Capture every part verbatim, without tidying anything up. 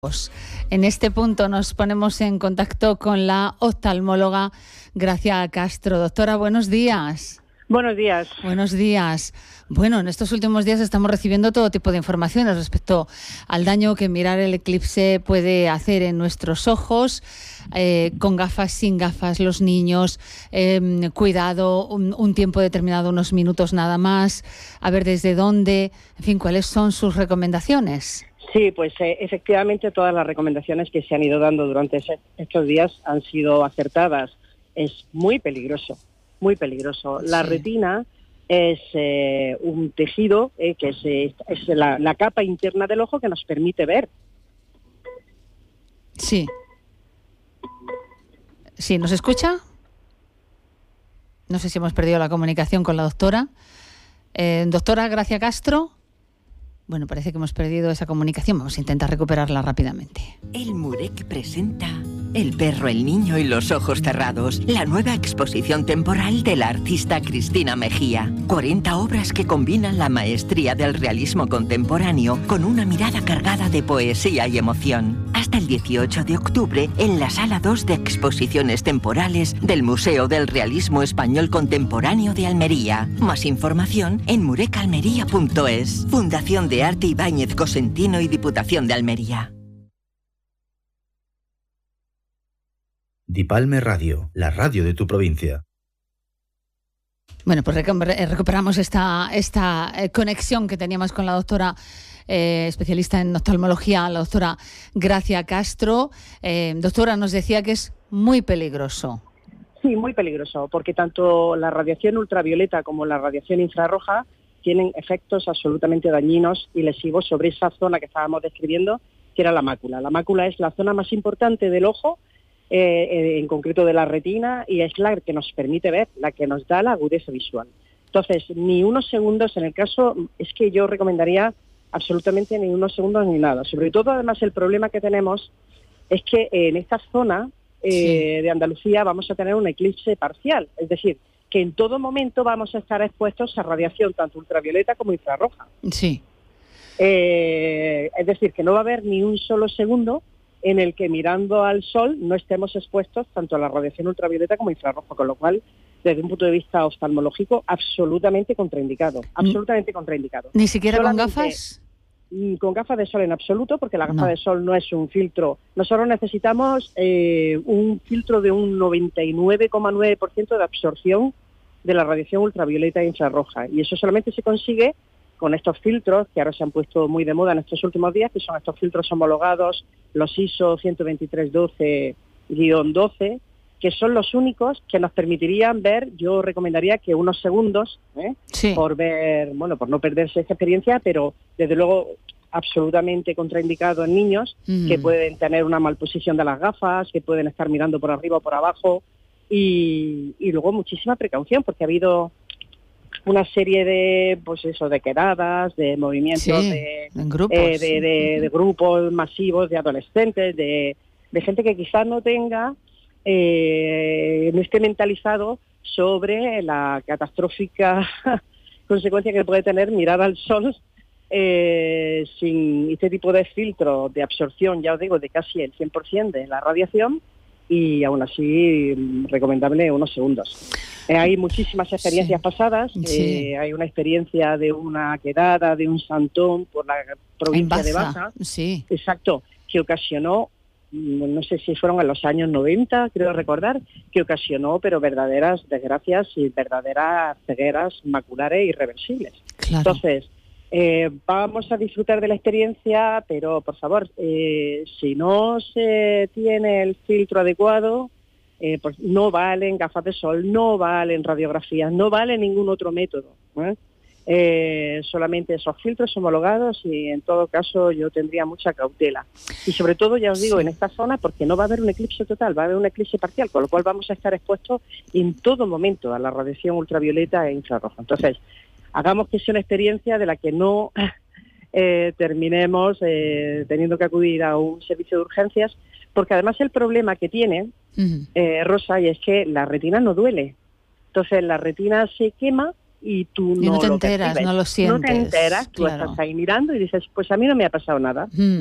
En este punto nos ponemos en contacto con la oftalmóloga Gracia Castro. Doctora, buenos días. Buenos días. Buenos días. Bueno, en estos últimos días estamos recibiendo todo tipo de informaciones respecto al daño que mirar el eclipse puede hacer en nuestros ojos, eh, con gafas, sin gafas, los niños, eh, cuidado, un, un tiempo determinado, unos minutos nada más, a ver desde dónde, en fin, ¿cuáles son sus recomendaciones? Sí, pues eh, efectivamente todas las recomendaciones que se han ido dando durante ese, estos días han sido acertadas. Es muy peligroso, muy peligroso. La sí. retina es eh, un tejido eh, que es, eh, es la, la capa interna del ojo que nos permite ver. Sí. Sí, ¿nos escucha? No sé si hemos perdido la comunicación con la doctora. Eh, doctora Gracia Castro. Bueno, parece que hemos perdido esa comunicación. Vamos a intentar recuperarla rápidamente. El Murek presenta El perro, el niño y los ojos cerrados, la nueva exposición temporal de la artista Cristina Mejía. cuarenta obras que combinan la maestría del realismo contemporáneo con una mirada cargada de poesía y emoción. Hasta el dieciocho de octubre en la Sala dos de Exposiciones Temporales del Museo del Realismo Español Contemporáneo de Almería. Más información en murek almería punto es. Fundación de Arte Ibáñez Cosentino y Diputación de Almería. Dipalme Radio, la radio de tu provincia. Bueno, pues recuperamos esta, esta conexión que teníamos con la doctora eh, especialista en oftalmología, la doctora Gracia Castro. Eh, doctora, nos decía que es muy peligroso. Sí, muy peligroso, porque tanto la radiación ultravioleta como la radiación infrarroja tienen efectos absolutamente dañinos y lesivos sobre esa zona que estábamos describiendo, que era la mácula. La mácula es la zona más importante del ojo, Eh, en concreto de la retina, y es la que nos permite ver, la que nos da la agudeza visual. Entonces, ni unos segundos, en el caso, es que yo recomendaría absolutamente ni unos segundos ni nada. Sobre todo, además, el problema que tenemos es que en esta zona eh, sí. de Andalucía vamos a tener un eclipse parcial, es decir, que en todo momento vamos a estar expuestos a radiación tanto ultravioleta como infrarroja. Sí. Eh, es decir, que no va a haber ni un solo segundo en el que mirando al sol no estemos expuestos tanto a la radiación ultravioleta como infrarrojo, con lo cual, desde un punto de vista oftalmológico, absolutamente contraindicado, absolutamente contraindicado. ¿Ni siquiera Solamente, con gafas? Con gafas de sol en absoluto, porque la gafa no. de sol no es un filtro. Nosotros necesitamos eh, un filtro de un noventa y nueve coma nueve por ciento de absorción de la radiación ultravioleta e infrarroja, y eso solamente se consigue con estos filtros que ahora se han puesto muy de moda en estos últimos días, que son estos filtros homologados, los I S O ciento veintitrés doce guión doce, que son los únicos que nos permitirían ver, yo recomendaría que unos segundos, ¿eh? sí. por ver, bueno, por no perderse esta experiencia, pero desde luego absolutamente contraindicado en niños, mm. que pueden tener una malposición de las gafas, que pueden estar mirando por arriba o por abajo, y, y luego muchísima precaución, porque ha habido una serie de, pues eso, de quedadas, de movimientos, sí, de, en grupos. Eh, de, de, de grupos masivos de adolescentes, de, de gente que quizás no tenga, eh, no esté mentalizado sobre la catastrófica consecuencia que puede tener mirar al sol eh, sin este tipo de filtro de absorción, ya os digo, de casi el cien por ciento de la radiación, y aún así recomendable unos segundos. Eh, hay muchísimas experiencias sí. pasadas, eh, sí. hay una experiencia de una quedada, de un santón por la provincia Baza, de Baza, sí. exacto, que ocasionó, no sé si fueron en los años noventa, creo recordar, que ocasionó pero verdaderas desgracias y verdaderas cegueras maculares irreversibles. Claro. Entonces, Eh, vamos a disfrutar de la experiencia, pero por favor, eh, si no se tiene el filtro adecuado, eh, pues no valen gafas de sol, no valen radiografías, no vale ningún otro método, ¿eh? Eh, solamente esos filtros homologados, y en todo caso yo tendría mucha cautela. Y sobre todo, ya os digo, sí. en esta zona, porque no va a haber un eclipse total, va a haber un eclipse parcial, con lo cual vamos a estar expuestos en todo momento a la radiación ultravioleta e infrarroja. Entonces, hagamos que sea una experiencia de la que no eh, terminemos eh, teniendo que acudir a un servicio de urgencias, porque además el problema que tiene, uh-huh. eh, Rosa, y es que la retina no duele. Entonces la retina se quema y tú no, y no te lo enteras, percibes. no lo sientes. No te enteras, tú claro. estás ahí mirando y dices, pues a mí no me ha pasado nada. Mm.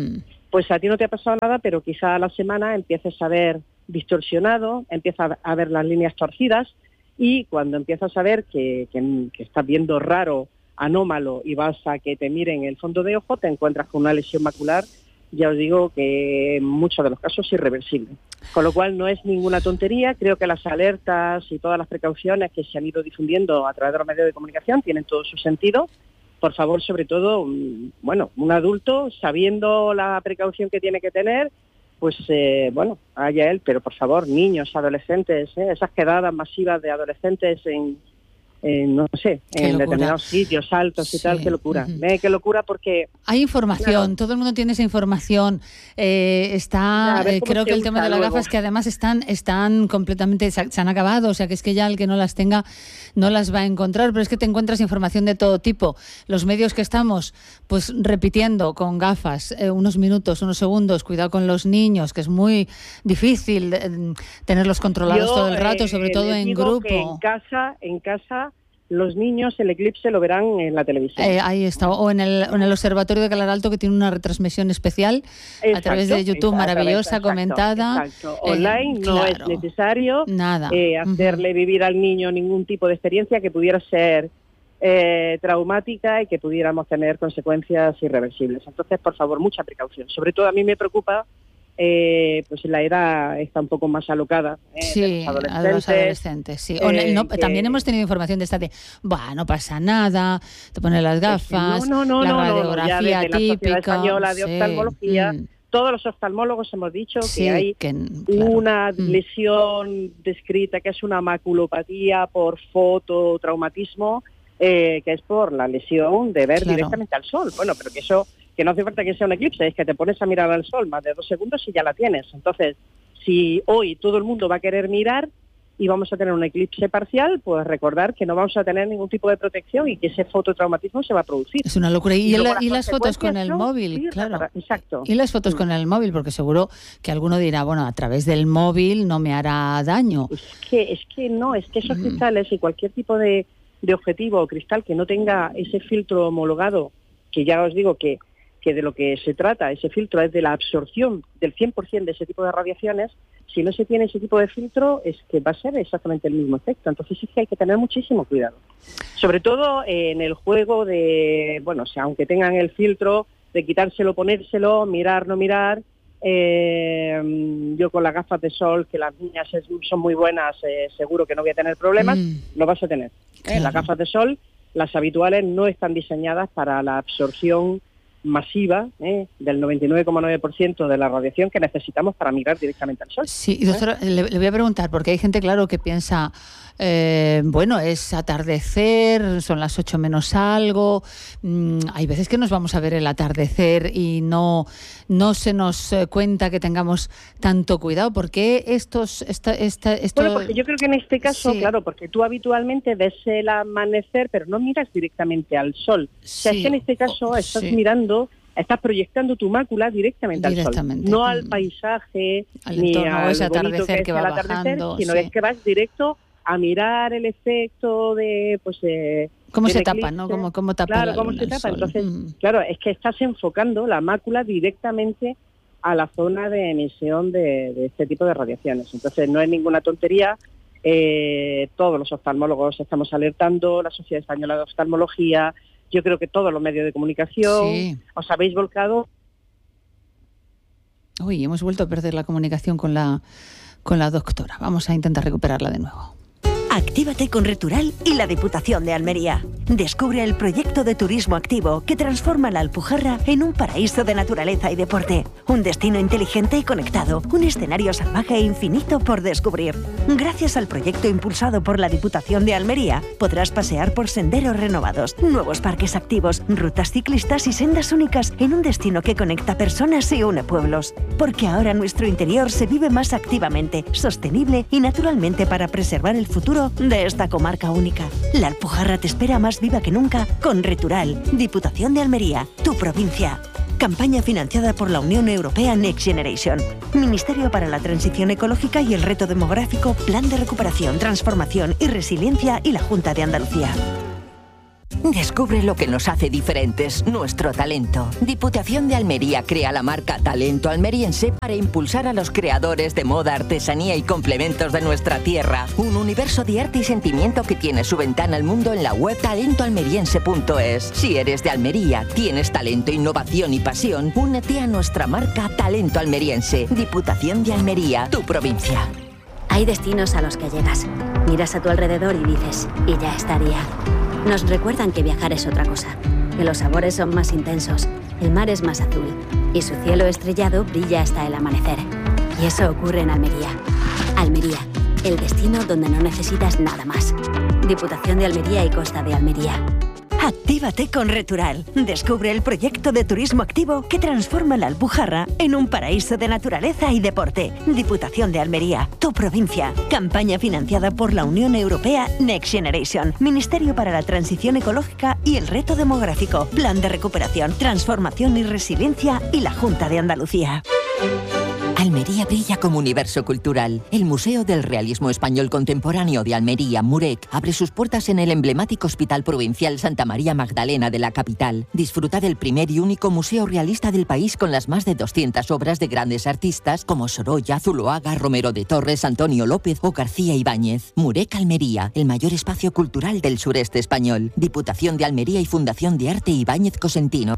pues a ti no te ha pasado nada, pero quizá a la semana empieces a ver distorsionado, empiezas a ver las líneas torcidas, y cuando empiezas a ver que, que, que estás viendo raro, anómalo, y vas a que te miren el fondo de ojo, te encuentras con una lesión macular, ya os digo que en muchos de los casos es irreversible. Con lo cual no es ninguna tontería. Creo que las alertas y todas las precauciones que se han ido difundiendo a través de los medios de comunicación tienen todo su sentido. Por favor, sobre todo, bueno, un adulto, sabiendo la precaución que tiene que tener, pues, eh, bueno, haya él, pero por favor, niños, adolescentes, ¿eh? Esas quedadas masivas de adolescentes en... Eh, no sé, qué en locura. Determinados sitios altos y sí. tal, qué locura. Uh-huh. Eh, qué locura porque... Hay información, claro. Todo el mundo tiene esa información. Eh, está, eh, creo que el tema de las luego. gafas que además están están completamente, se han acabado, o sea que es que ya el que no las tenga no las va a encontrar, pero es que te encuentras información de todo tipo. Los medios que estamos pues repitiendo con gafas eh, unos minutos, unos segundos, cuidado con los niños, que es muy difícil eh, tenerlos controlados Yo, todo el rato, sobre eh, todo en grupo. Que en casa, en casa los niños el eclipse lo verán en la televisión. Eh, ahí está, o en el, en el Observatorio de Calar Alto, que tiene una retransmisión especial exacto, a través de YouTube, maravillosa, exacto, comentada. Exacto. Online eh, no claro, es necesario nada. Eh, hacerle uh-huh. vivir al niño ningún tipo de experiencia que pudiera ser eh, traumática y que pudiéramos tener consecuencias irreversibles. Entonces, por favor, mucha precaución. Sobre todo a mí me preocupa Eh, pues la edad está un poco más alocada. Eh, sí, de los adolescentes, a los adolescentes, sí. Eh, no, que... También hemos tenido información de esta de, bah, no pasa nada, te pones las gafas, no, no, no, la no, radiografía no, ya desde típica. La Sociedad Española de Oftalmología, sí. Todos los oftalmólogos hemos dicho sí, que hay que, claro. una mm. lesión descrita que es una maculopatía por fototraumatismo, eh, que es por la lesión de ver claro. directamente al sol. Bueno, pero que eso... que no hace falta que sea un eclipse, es que te pones a mirar al sol más de dos segundos y ya la tienes. Entonces, si hoy todo el mundo va a querer mirar y vamos a tener un eclipse parcial, pues recordar que no vamos a tener ningún tipo de protección y que ese fototraumatismo se va a producir. Es una locura. Y, y, la, y las fotos con el ¿no? móvil, sí, claro. Para, exacto. Y las fotos mm. con el móvil, porque seguro que alguno dirá, bueno, a través del móvil no me hará daño. Es que, es que no, es que esos mm. cristales y cualquier tipo de, de objetivo o cristal que no tenga ese filtro homologado, que ya os digo que que de lo que se trata, ese filtro, es de la absorción del cien por ciento de ese tipo de radiaciones. Si no se tiene ese tipo de filtro, es que va a ser exactamente el mismo efecto. Entonces es que hay que tener muchísimo cuidado. Sobre todo eh, en el juego de, bueno, o sea, aunque tengan el filtro, de quitárselo, ponérselo, mirar, no mirar. Eh, yo con las gafas de sol, que las niñas es, son muy buenas, eh, seguro que no voy a tener problemas, mm. lo vas a tener. Claro. Eh, las gafas de sol, las habituales, no están diseñadas para la absorción masiva eh, del noventa y nueve coma nueve por ciento de la radiación que necesitamos para mirar directamente al sol. Sí, y doctora, ¿eh? le, le voy a preguntar, porque hay gente, claro, que piensa, eh, bueno, es atardecer, son las ocho menos algo, mm, hay veces que nos vamos a ver el atardecer y no, no se nos cuenta que tengamos tanto cuidado. ¿Por qué estos... Esta, esta, esto... Bueno, porque yo creo que en este caso, sí. claro, porque tú habitualmente ves el amanecer, pero no miras directamente al sol. Sí. O sea, es que en este caso estás sí. mirando estás proyectando tu mácula directamente, directamente. al sol, no al paisaje, al ni entorno, al ese atardecer que, que va atardecer, bajando, sino sí. es que vas directo a mirar el efecto de, pues, eh, cómo se eclipse. tapa, ¿no? Cómo, cómo tapa claro, la cómo luna, se tapa. el sol. Entonces, mm. claro, es que estás enfocando la mácula directamente a la zona de emisión de, de este tipo de radiaciones. Entonces, no es ninguna tontería. Eh, todos los oftalmólogos estamos alertando, la Sociedad Española de Oftalmología. Yo creo que todos los medios de comunicación sí. os habéis volcado. Uy, hemos vuelto a perder la comunicación con la, con la doctora. Vamos a intentar recuperarla de nuevo. Actívate con Retural y la Diputación de Almería. Descubre el proyecto de turismo activo que transforma la Alpujarra en un paraíso de naturaleza y deporte. Un destino inteligente y conectado. Un escenario salvaje e infinito por descubrir. Gracias al proyecto impulsado por la Diputación de Almería, podrás pasear por senderos renovados, nuevos parques activos, rutas ciclistas y sendas únicas en un destino que conecta personas y une pueblos. Porque ahora nuestro interior se vive más activamente, sostenible y naturalmente para preservar el futuro de esta comarca única. La Alpujarra te espera más viva que nunca con Retural, Diputación de Almería, tu provincia. Campaña financiada por la Unión Europea Next Generation. Ministerio para la Transición Ecológica y el Reto Demográfico, Plan de Recuperación, Transformación y Resiliencia y la Junta de Andalucía. Descubre lo que nos hace diferentes, nuestro talento. Diputación de Almería crea la marca Talento Almeriense para impulsar a los creadores de moda, artesanía y complementos de nuestra tierra. Un universo de arte y sentimiento que tiene su ventana al mundo en la web talento almeriense punto es. Si eres de Almería, tienes talento, innovación y pasión, únete a nuestra marca Talento Almeriense. Diputación de Almería, tu provincia. Hay destinos a los que llegas, miras a tu alrededor y dices, y ya estaría. Nos recuerdan que viajar es otra cosa, que los sabores son más intensos, el mar es más azul y su cielo estrellado brilla hasta el amanecer. Y eso ocurre en Almería. Almería, el destino donde no necesitas nada más. Diputación de Almería y Costa de Almería. Actívate con Retural. Descubre el proyecto de turismo activo que transforma la Alpujarra en un paraíso de naturaleza y deporte. Diputación de Almería, tu provincia. Campaña financiada por la Unión Europea Next Generation, Ministerio para la Transición Ecológica y el Reto Demográfico, Plan de Recuperación, Transformación y Resiliencia y la Junta de Andalucía. Almería brilla como universo cultural. El Museo del Realismo Español Contemporáneo de Almería, MUREC, abre sus puertas en el emblemático Hospital Provincial Santa María Magdalena de la capital. Disfruta del primer y único museo realista del país con las más de doscientas obras de grandes artistas como Sorolla, Zuloaga, Romero de Torres, Antonio López o García Ibáñez. MUREC Almería, el mayor espacio cultural del sureste español. Diputación de Almería y Fundación de Arte Ibáñez Cosentino.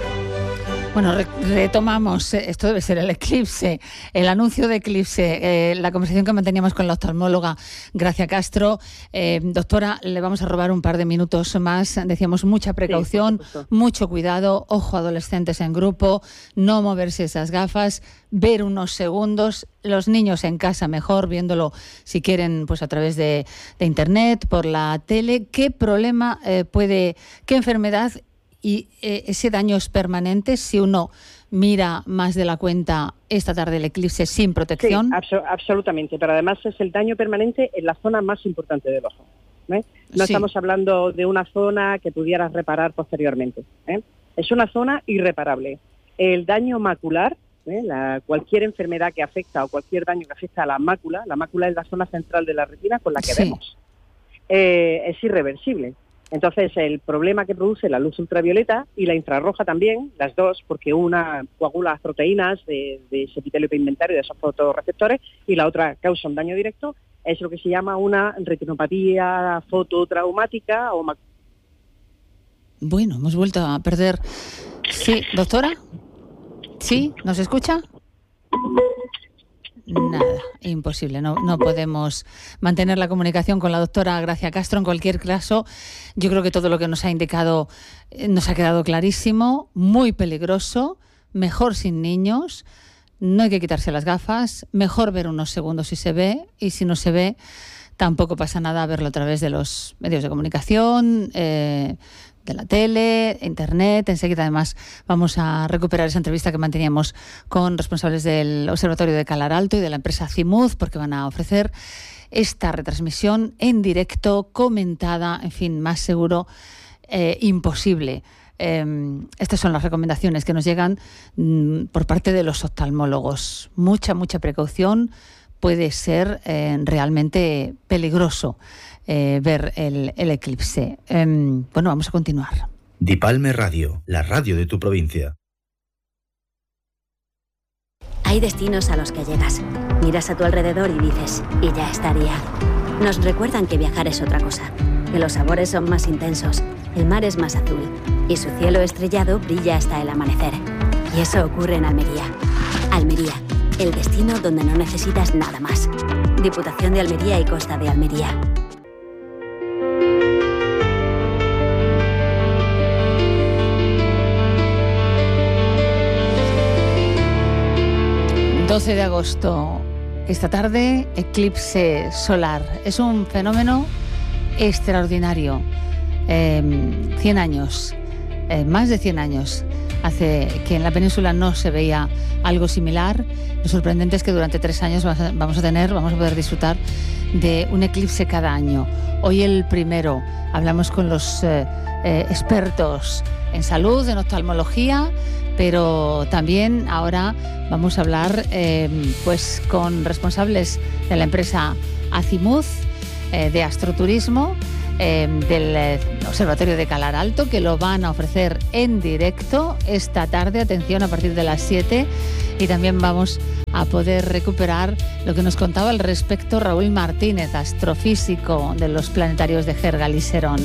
Bueno, re retomamos, esto debe ser el eclipse, el anuncio de eclipse, eh, la conversación que manteníamos con la oftalmóloga Gracia Castro. Eh, doctora, le vamos a robar un par de minutos más. Decíamos mucha precaución, sí, mucho cuidado, ojo adolescentes en grupo, no moverse esas gafas, ver unos segundos, los niños en casa mejor, viéndolo si quieren pues a través de, de internet, por la tele. ¿Qué problema eh, puede, qué enfermedad y eh, ese daño es permanente si uno mira más de la cuenta esta tarde el eclipse sin protección? Sí, abso absolutamente, pero además es el daño permanente en la zona más importante del ojo, ¿eh? No sí. Estamos hablando de una zona que pudieras reparar posteriormente, ¿eh? Es una zona irreparable. El daño macular, ¿eh? la, cualquier enfermedad que afecta o cualquier daño que afecta a la mácula, la mácula es la zona central de la retina con la que sí. vemos, eh, es irreversible. Entonces, el problema que produce la luz ultravioleta y la infrarroja también, las dos, porque una coagula las proteínas de, de ese epitelio pigmentario, de esos fotorreceptores, y la otra causa un daño directo, es lo que se llama una retinopatía fototraumática o... Bueno, hemos vuelto a perder... Sí, doctora. ¿Sí? ¿Nos escucha? Nada, imposible, no, no podemos mantener la comunicación con la doctora Gracia Castro. En cualquier caso, yo creo que todo lo que nos ha indicado eh, nos ha quedado clarísimo, muy peligroso, mejor sin niños, no hay que quitarse las gafas, mejor ver unos segundos si se ve, y si no se ve, tampoco pasa nada verlo a través de los medios de comunicación, eh, de la tele, internet. Enseguida además vamos a recuperar esa entrevista que manteníamos con responsables del Observatorio de Calar Alto y de la empresa Cimuz, porque van a ofrecer esta retransmisión en directo, comentada, en fin, más seguro eh, imposible. Eh, estas son las recomendaciones que nos llegan mm, por parte de los oftalmólogos. Mucha, mucha precaución, puede ser eh, realmente peligroso Eh, ver el, el eclipse. Eh, bueno, vamos a continuar. Dipalme Radio, la radio de tu provincia. Hay destinos a los que llegas, miras a tu alrededor y dices, y ya estaría. Nos recuerdan que viajar es otra cosa, que los sabores son más intensos, el mar es más azul y su cielo estrellado brilla hasta el amanecer. Y eso ocurre en Almería. Almería, el destino donde no necesitas nada más. Diputación de Almería y Costa de Almería. doce de agosto, esta tarde, eclipse solar. Es un fenómeno extraordinario. Eh, cien años, eh, más de cien años, hace que en la península no se veía algo similar. Lo sorprendente es que durante tres años vamos a tener, vamos a poder disfrutar de un eclipse cada año. Hoy el primero, hablamos con los eh, eh, expertos en salud, en oftalmología, pero también ahora vamos a hablar eh, pues con responsables de la empresa Acimuz, eh, de Astroturismo, eh, del eh, Observatorio de Calar Alto, que lo van a ofrecer en directo esta tarde, atención, a partir de las siete, y también vamos a poder recuperar lo que nos contaba al respecto Raúl Martínez, astrofísico de los planetarios de Gergal y Serón.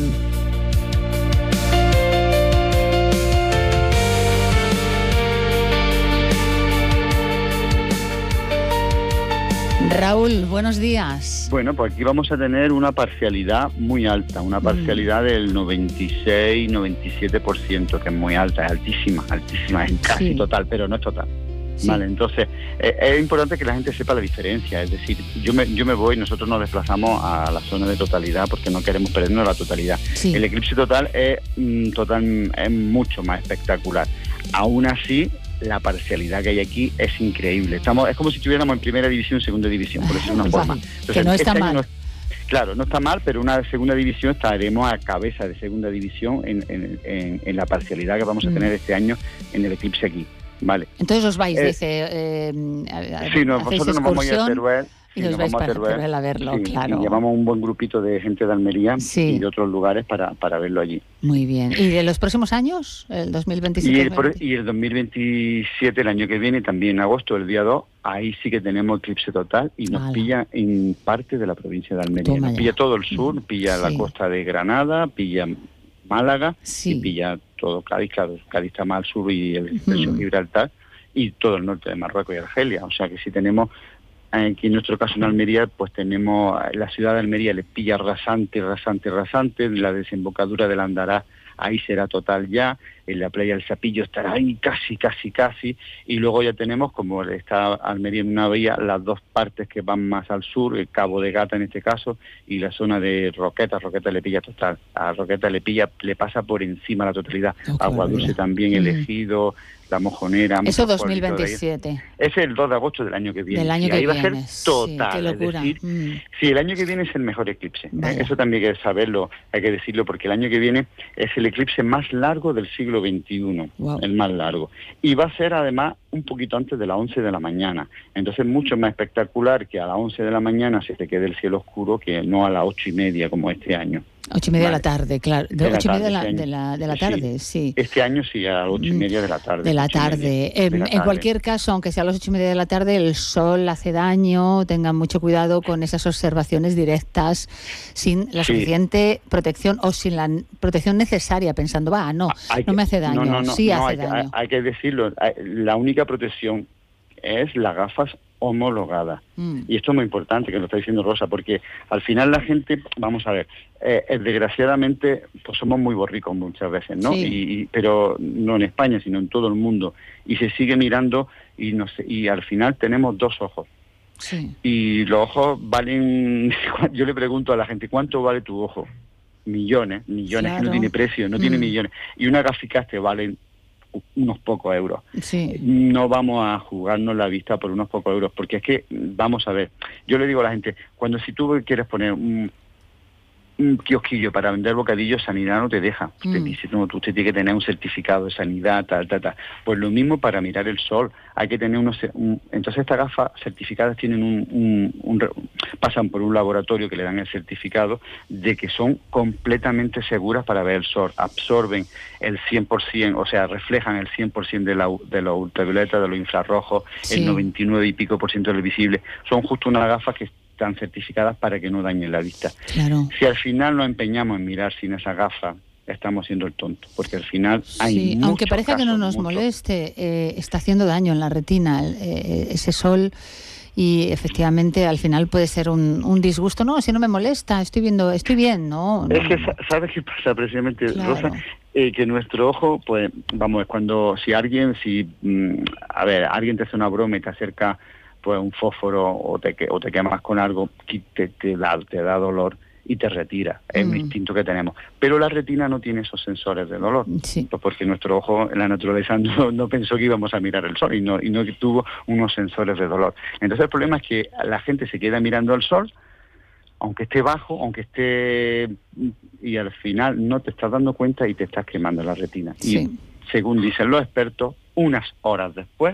Raúl, buenos días. Bueno, pues aquí vamos a tener una parcialidad muy alta, una parcialidad mm. del noventa y seis, noventa y siete por ciento, que es muy alta, es altísima, altísima, es casi sí. total, pero no es total. Sí. Vale, entonces eh, es importante que la gente sepa la diferencia, es decir, yo me, yo me voy, nosotros nos desplazamos a la zona de totalidad porque no queremos perdernos la totalidad. Sí. El eclipse total es, mm, total es mucho más espectacular. Aún así, la parcialidad que hay aquí es increíble. Estamos, es como si estuviéramos en primera división, segunda división, por decirlo de una forma. Entonces, que no está este mal. No, claro, no está mal, pero una segunda división estaremos a cabeza de segunda división en, en, en, en la parcialidad que vamos a tener mm. este año en el eclipse aquí. Vale. Entonces os vais, eh, dice... Eh, sí, no, nosotros nos vamos a ir a Teruel. Y nos vais para Teruel a verlo, sí, claro. Y llevamos un buen grupito de gente de Almería sí. y de otros lugares para, para verlo allí. Muy bien. ¿Y de los próximos años? ¿El dos mil veintisiete? Y el, y el dos mil veintisiete, el año que viene, también en agosto, el día dos, ahí sí que tenemos eclipse total y nos Ala. pilla en parte de la provincia de Almería. Toma nos pilla ya. todo el sur, pilla sí. la costa de Granada, pilla Málaga sí. y pilla todo Cádiz, claro, Cádiz está más al sur y el estrecho mm. Gibraltar y todo el norte de Marruecos y Argelia. O sea que si tenemos... Aquí en nuestro caso en Almería, pues tenemos la ciudad de Almería, le pilla rasante, rasante, rasante, la desembocadura del Andará, ahí será total ya, en la playa del Sapillo estará ahí casi, casi, casi, y luego ya tenemos, como está Almería en una vía, las dos partes que van más al sur, el Cabo de Gata en este caso, y la zona de Roqueta, Roqueta le pilla total, a Roqueta le pilla, le pasa por encima la totalidad, oh, Agua Dulce también, el Ejido, La Mojonera. Eso dos mil veintisiete. Es el dos de agosto del año que viene. Del año y que ahí viene. va a ser total. Sí, qué locura. Es decir, mm. sí, el año que viene es el mejor eclipse. ¿eh? Eso también hay que saberlo, hay que decirlo, porque el año que viene es el eclipse más largo del siglo veintiuno. Wow. El más largo. Y va a ser además un poquito antes de las once de la mañana. Entonces mucho más espectacular que a las once de la mañana se te quede el cielo oscuro que no a las ocho y media como este año. Ocho y media vale. de la tarde, claro. De, de ocho y media de la, de la, de la tarde, sí. sí. Este año sí, a las ocho y media de la tarde. De la tarde. Eh, de la en tarde. Cualquier caso, aunque sea a las ocho y media de la tarde, el sol hace daño. Tengan mucho cuidado con esas observaciones directas sin la sí. suficiente protección o sin la protección necesaria, pensando, va, no, hay no que, me hace daño. No, no, no, sí no, hace hay, daño. Hay, hay que decirlo, la única protección es las gafas homologada. Mm. Y esto es muy importante que lo está diciendo Rosa, porque al final la gente, vamos a ver, eh, desgraciadamente pues somos muy borricos muchas veces, ¿no? Sí. Y, y, pero no en España, sino en todo el mundo. Y se sigue mirando y, no sé, y al final tenemos dos ojos. Sí. Y los ojos valen, yo le pregunto a la gente, ¿cuánto vale tu ojo? Millones, millones, claro. que no tiene precio, no mm. tiene millones. Y una gafas te valen unos pocos euros. Sí. No vamos a jugarnos la vista por unos pocos euros, porque es que, vamos a ver, yo le digo a la gente, cuando si tú quieres poner un, un kiosquillo para vender bocadillos, Sanidad no te deja. Mm. Usted dice, no, usted tiene que tener un certificado de sanidad, tal, tal, tal. Pues lo mismo para mirar el sol, hay que tener unos... Un, entonces estas gafas certificadas tienen un, un, un... pasan por un laboratorio que le dan el certificado de que son completamente seguras para ver el sol, absorben el cien por ciento, o sea, reflejan el cien por ciento de la de los ultravioletas, de los infrarrojos, sí. el noventa y nueve y pico por ciento del visible. Son justo unas gafas que están certificadas para que no dañen la vista. Claro. Si al final nos empeñamos en mirar sin esa gafa, estamos siendo el tonto, porque al final hay sí, muchos aunque parezca casos, que no nos muchos. moleste, eh, está haciendo daño en la retina eh, ese sol. Y efectivamente al final puede ser un, un disgusto. No, si no me molesta, estoy viendo, estoy bien, ¿no? Es que, ¿sabes qué pasa precisamente, claro. Rosa? Eh, que nuestro ojo, pues, vamos, es cuando, si alguien, si, mmm, a ver, alguien te hace una broma y te acerca, pues, un fósforo o te, o te quemas con algo, te, te, da, te da dolor y te retira. Es mm. el instinto que tenemos. Pero la retina no tiene esos sensores de dolor. Sí. Pues porque nuestro ojo en la naturaleza no, no pensó que íbamos a mirar el sol y no, y no tuvo unos sensores de dolor. Entonces el problema es que la gente se queda mirando el sol, aunque esté bajo, aunque esté... y al final no te estás dando cuenta y te estás quemando la retina. Sí. Y según dicen los expertos, unas horas después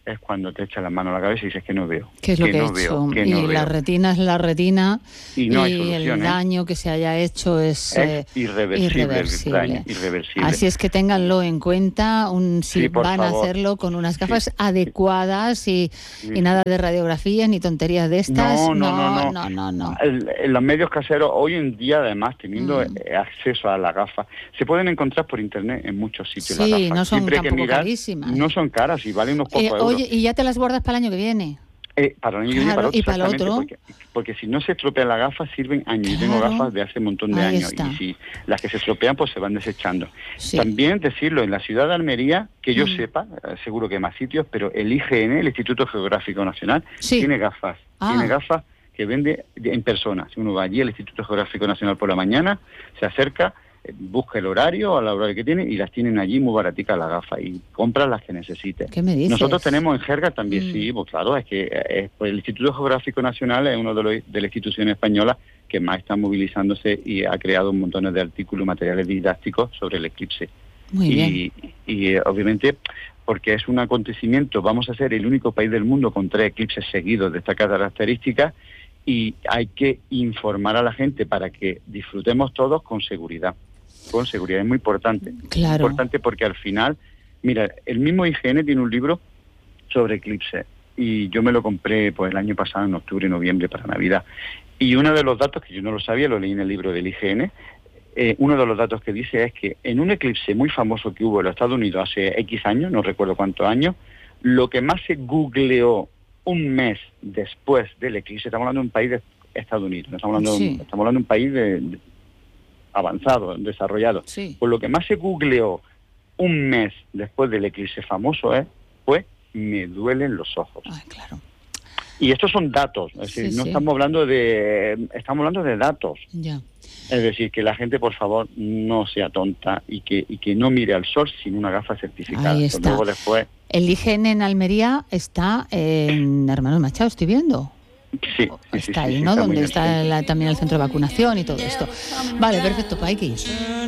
es cuando te echas la mano a la cabeza y dices que no veo. ¿Qué es lo que, que he no hecho? Veo, que y no la veo. retina es la retina y, no y el daño que se haya hecho es, es eh, irreversible. irreversible. El daño, irreversible. Así es que ténganlo en cuenta un, si sí, van favor. a hacerlo con unas gafas sí, adecuadas y, sí. y nada de radiografías ni tonterías de estas. No, no, no, no. no, no, no. El, el, los medios caseros, hoy en día, además, teniendo mm. acceso a las gafas, se pueden encontrar por internet en muchos sitios. Sí, las gafas. no son Siempre tampoco que mirar, carísimas. No son caras y valen unos pocos eh, euros. Oye, ¿y ya te las guardas para el año que viene? Eh, para el año claro, y para otro, y para el otro. Porque, porque si no se estropean las gafas, sirven años. Claro. Yo tengo gafas de hace un montón de Ahí años. está. Y si las que se estropean, pues se van desechando. Sí. También decirlo, en la ciudad de Almería, que yo mm. sepa, seguro que hay más sitios, pero el I G N, el Instituto Geográfico Nacional, sí. tiene gafas. Ah. Tiene gafas que vende en persona. Si uno va allí al Instituto Geográfico Nacional por la mañana, se acerca, busca el horario a la hora que tiene y las tienen allí muy baraticas las gafas y compras las que necesite. ¿Qué me dices? Nosotros tenemos en Jerga también, mm. sí, pues claro, es que es, pues el Instituto Geográfico Nacional es uno de, los, de las instituciones españolas que más está movilizándose y ha creado un montón de artículos y materiales didácticos sobre el eclipse. Muy y, bien. Y, y obviamente porque es un acontecimiento, vamos a ser el único país del mundo con tres eclipses seguidos de esta característica y hay que informar a la gente para que disfrutemos todos con seguridad. Con seguridad, es muy importante. Claro. Es importante porque al final, mira, el mismo I G N tiene un libro sobre eclipses y yo me lo compré pues el año pasado, en octubre, noviembre, para Navidad. Y uno de los datos, que yo no lo sabía, lo leí en el libro del I G N, eh, uno de los datos que dice es que en un eclipse muy famoso que hubo en los Estados Unidos hace X años, no recuerdo cuántos años, lo que más se googleó un mes después del eclipse, estamos hablando de un país de Estados Unidos, no estamos hablando, sí. estamos hablando de un país de, de avanzado, desarrollado. Sí. Pues lo que más se googleó un mes después del eclipse famoso es, pues, me duelen los ojos. Ay, claro. Y estos son datos, es decir, sí, no sí. estamos hablando de, estamos hablando de datos. Ya. Es decir, que la gente, por favor, no sea tonta y que, y que no mire al sol sin una gafa certificada. Ahí está. Luego después... El I G N en Almería está en Hermanos Machado, estoy viendo. Sí, sí, está sí, ahí, sí, ¿no? está Donde muy está bien, sí. la, también el centro de vacunación y todo esto. Vale, perfecto, pues hay que ir.